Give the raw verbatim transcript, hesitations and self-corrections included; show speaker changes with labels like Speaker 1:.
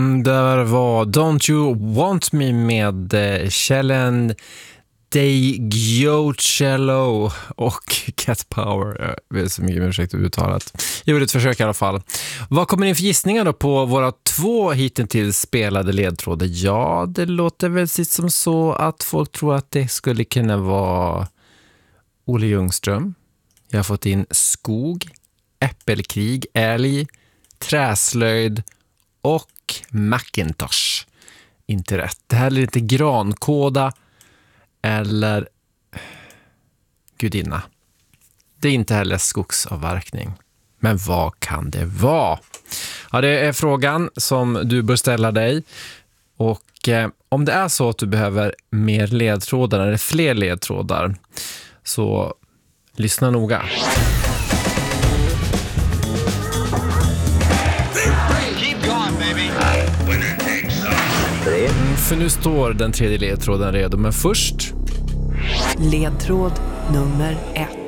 Speaker 1: Mm, där var Don't You Want Me med eh, Kjellen Degiochello och Cat Power. Jag vet så mycket ursäkt uttalat. Jag gjorde ett försök i alla fall. Vad kommer ni för gissningar då på våra två hittills spelade ledtrådar? Ja, det låter väl sitt som så att folk tror att det skulle kunna vara Olle Ljungström. Jag har fått in skog, äppelkrig, älg, träslöjd och Macintosh. Inte rätt. Det här är lite grankåda eller gudinna. Det är inte heller skogsavverkning. Men vad kan det vara? Ja, det är frågan som du bör ställa dig. Och eh, om det är så att du behöver mer ledtrådar eller fler ledtrådar, så lyssna noga. Mm, för nu står den tredje ledtråden redo, men först
Speaker 2: ledtråd nummer ett.